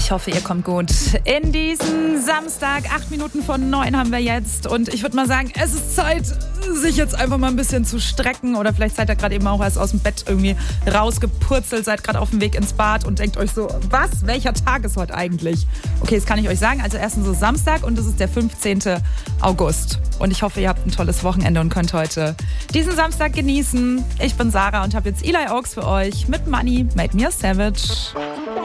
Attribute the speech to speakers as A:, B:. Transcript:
A: Ich hoffe, ihr kommt gut in diesen Samstag. 8:08 haben wir jetzt. Und ich würde mal sagen, es ist Zeit, sich jetzt einfach mal ein bisschen zu strecken. Oder vielleicht seid ihr gerade eben auch erst aus dem Bett irgendwie rausgepurzelt, seid gerade auf dem Weg ins Bad und denkt euch so, was? Welcher Tag ist heute eigentlich? Okay, das kann ich euch sagen. Also erstens ist Samstag und es ist der 15. August. Und ich hoffe, ihr habt ein tolles Wochenende und könnt heute diesen Samstag genießen. Ich bin Sarah und habe jetzt Eli Oaks für euch mit Money Made Me a Savage.